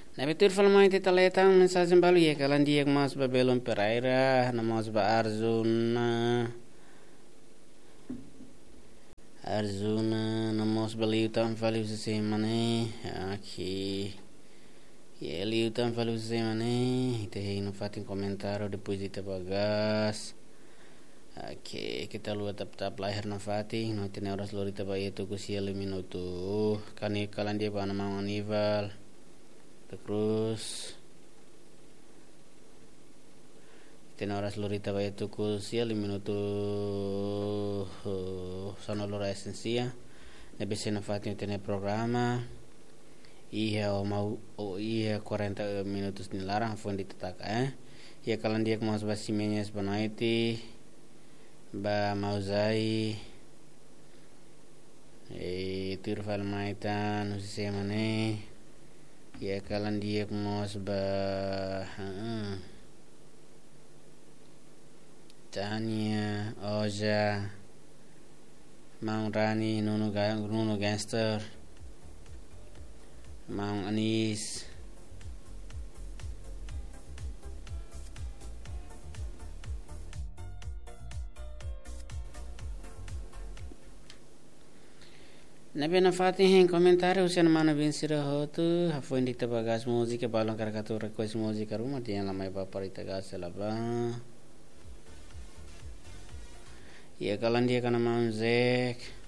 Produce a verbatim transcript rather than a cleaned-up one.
Nabitur falmai te taletang mensagem balu ye kalan dia mas ba belum peraira na mas ba Arjuna Arjuna na mas ba liutam falu se mane aqui ye liutam falu se mane te no fatin comentário depois de bagas. Oke, kita luar tap-tap lahir na fatin no tene horas lori taba itu kusia minuto kani kalan dia ba na mau anival. Terus ten horas lorita vai tu kusia lima minuto uh, sono lora esencia ne besena fati tene programa iya o mau o iya quarenta minutos ni larang fondi tatak eh ya kalan dia mas basimenya banaiti ba mauzai e tirfal maitan usisemane ya kalan dia mos ba uh, Tanya Oja Mang Rani Nuno Gang Nuno Gangster Mang Anis Nabi na fatihin komentar usian mana bin sira hotu hafuin dikta bagas musik balon karakatur request musik rumah dia lamai paparita gas selaba ya kalan dia kana mamzek